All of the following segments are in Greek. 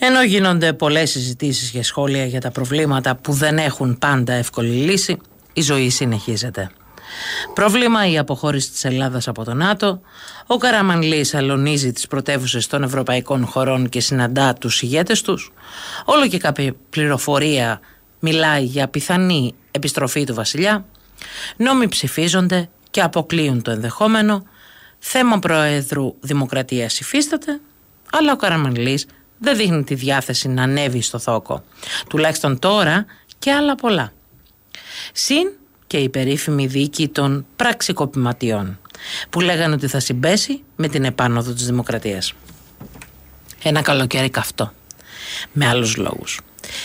Ενώ γίνονται πολλές συζητήσεις και σχόλια για τα προβλήματα που δεν έχουν πάντα εύκολη λύση, η ζωή συνεχίζεται. Πρόβλημα η αποχώρηση της Ελλάδας από το ΝΑΤΟ. Ο Καραμανλής αλωνίζει τις πρωτεύουσες των ευρωπαϊκών χωρών και συναντά τους ηγέτες τους. Όλο και κάποια πληροφορία μιλάει για πιθανή επιστροφή του βασιλιά. Νόμοι ψηφίζονται και αποκλείουν το ενδεχόμενο. Θέμα Προέδρου Δημοκρατίας υφίσταται, αλλά ο Καραμανλής δεν δείχνει τη διάθεση να ανέβει στο θόκο. Τουλάχιστον τώρα και άλλα πολλά. Συν και η περίφημη δίκη των πραξικοπηματιών, που λέγανε ότι θα συμπέσει με την επάνωδο της δημοκρατίας. Ένα καλοκαίρι καυτό, με άλλους λόγους.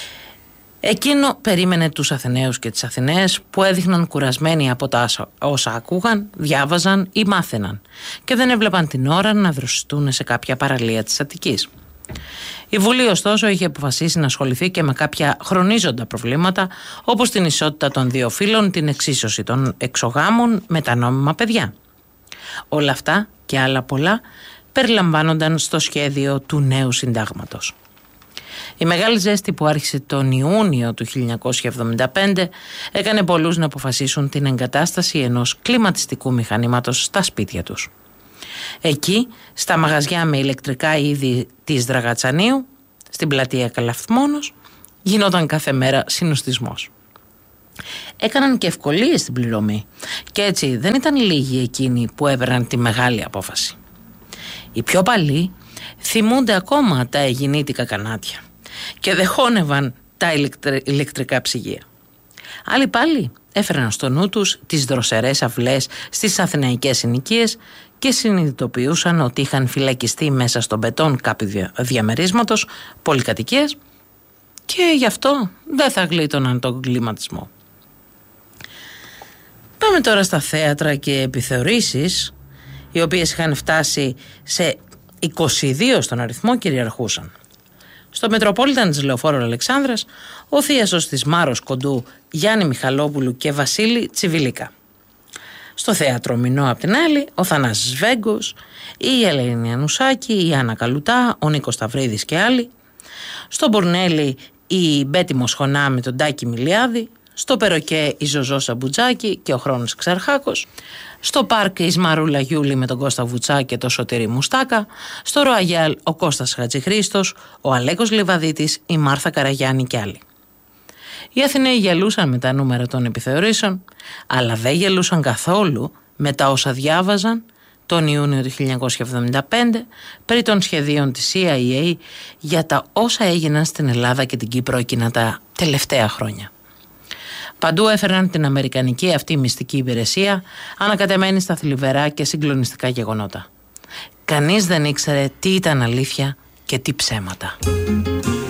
Εκείνο περίμενε τους Αθηναίους και τις Αθηναίες που έδειχναν κουρασμένοι από τα όσα ακούγαν, διάβαζαν ή μάθαιναν και δεν έβλεπαν την ώρα να δροσιστούν σε κάποια παραλία της Αττικής. Η Βουλή ωστόσο είχε αποφασίσει να ασχοληθεί και με κάποια χρονίζοντα προβλήματα, όπως την ισότητα των δύο φύλων, την εξίσωση των εξωγάμων με τα νόμιμα παιδιά. Όλα αυτά και άλλα πολλά περιλαμβάνονταν στο σχέδιο του νέου συντάγματος. Η μεγάλη ζέστη που άρχισε τον Ιούνιο του 1975 έκανε πολλούς να αποφασίσουν την εγκατάσταση ενός κλιματιστικού μηχανήματος στα σπίτια τους. Εκεί, στα μαγαζιά με ηλεκτρικά είδη της Δραγατσανίου, στην πλατεία Καλαθμόνος, γινόταν κάθε μέρα συνοστισμός. Έκαναν και ευκολίες στην πληρωμή και έτσι δεν ήταν λίγοι εκείνοι που έπαιρναν τη μεγάλη απόφαση. Οι πιο παλιοί θυμούνται ακόμα τα αιγινήτικα κανάτια και δεχόνευαν τα ηλεκτρικά ψυγεία. Άλλοι πάλι έφεραν στο νου τους τις δροσερές αυλές στις αθηναϊκές συνοικίες και συνειδητοποιούσαν ότι είχαν φυλακιστεί μέσα στον μπετόν κάποιου διαμερίσματος πολυκατοικίες και γι' αυτό δεν θα γλίτωναν τον κλιματισμό. Πάμε τώρα στα θέατρα και επιθεωρήσεις, οι οποίες είχαν φτάσει σε 22 στον αριθμό, κυριαρχούσαν. Στο Μετροπόλιταν της Λεωφόρου Αλεξάνδρας, ο θίασος της Μάρος Κοντού, Γιάννη Μιχαλόπουλου και Βασίλη Τσιβιλίκα. Στο Θέατρο Μινό απ' την άλλη, ο Θανάσης Βέγκος, η Ελένη Ανουσάκη, η Άννα Καλουτά, ο Νίκος Σταυρίδης και άλλοι. Στο Μπορνέλι η Μπέτη Μοσχονά με τον Τάκη Μιλιάδη. Στο Περοκέ η Ζωζό Σαμπουτζάκη και ο Χρόνος Ξαρχάκος. Στο Πάρκ η Σμαρούλα Γιούλη με τον Κώστα Βουτσά και τον Σωτήρη Μουστάκα. Στο Ροαγιάλ ο Κώστας Χατζηχρήστος, ο Αλέκος Λιβαδίτης, η Μάρθα Καραγιάννη και άλλοι. Οι Αθηναίοι γελούσαν με τα νούμερα των επιθεωρήσεων, αλλά δεν γελούσαν καθόλου με τα όσα διάβαζαν τον Ιούνιο του 1975 περί των σχεδίων της CIA για τα όσα έγιναν στην Ελλάδα και την Κύπρο εκείνα τα τελευταία χρόνια. Παντού έφεραν την αμερικανική αυτή μυστική υπηρεσία, ανακατεμένη στα θλιβερά και συγκλονιστικά γεγονότα. Κανείς δεν ήξερε τι ήταν αλήθεια και τι ψέματα.